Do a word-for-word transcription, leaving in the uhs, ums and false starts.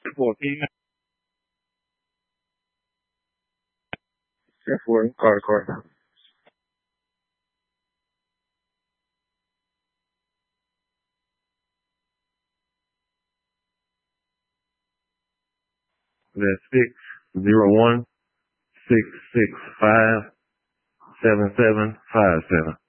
fourteen. That's for car car. That's six zero one six six five seven seven five seven.